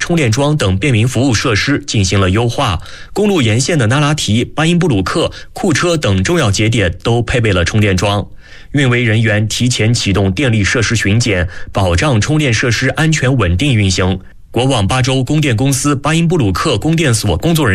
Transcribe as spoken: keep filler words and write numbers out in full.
充电桩等便民服务设施进行了优化。公路沿线的那拉提、巴音布鲁克、库车等重要节点都配备了充电桩。运维人员提前启动电力设施巡检，保障充电设施安全稳定运行。国网巴州供电公司巴音布鲁克供电所工作人员